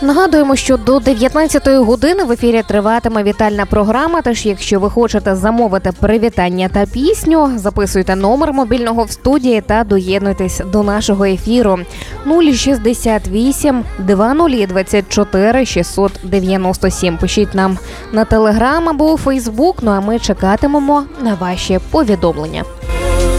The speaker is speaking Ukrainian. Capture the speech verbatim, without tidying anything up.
Нагадуємо, що до дев'ятнадцятої години в ефірі триватиме вітальна програма. Тож, якщо ви хочете замовити привітання та пісню, записуйте номер мобільного в студії та доєднуйтесь до нашого ефіру нуль шістдесят вісім двадцять двадцять чотири шістсот дев'яносто сім. Пишіть нам на Телеграм або у Фейсбук, ну а ми чекатимемо на ваші повідомлення.